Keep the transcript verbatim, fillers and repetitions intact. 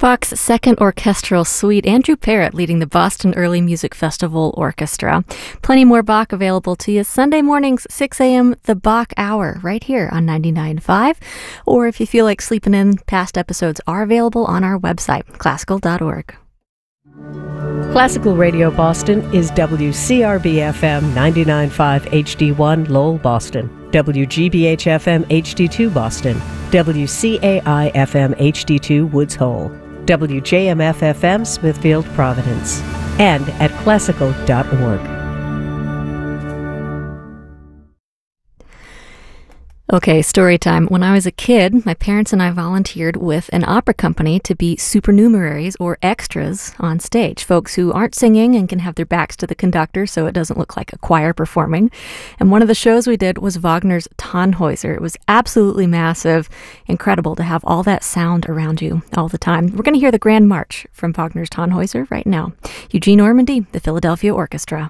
Bach's Second Orchestral Suite, Andrew Parrott leading the Boston Early Music Festival Orchestra. Plenty more Bach available to you Sunday mornings, six a.m., the Bach Hour, right here on ninety-nine point five. Or if you feel like sleeping in, past episodes are available on our website, classical dot org. Classical Radio Boston is W C R B F M ninety-nine point five H D one Lowell, Boston, W G B H F M H D two Boston, W C A I F M H D two Woods Hole, W J M F F M Smithfield, Providence, and at classical dot org. Okay, story time. When I was a kid, my parents and I volunteered with an opera company to be supernumeraries or extras on stage, folks who aren't singing and can have their backs to the conductor so it doesn't look like a choir performing. And one of the shows we did was Wagner's Tannhäuser. It was absolutely massive, incredible to have all that sound around you all the time. We're going to hear the Grand March from Wagner's Tannhäuser right now. Eugene Ormandy, the Philadelphia Orchestra.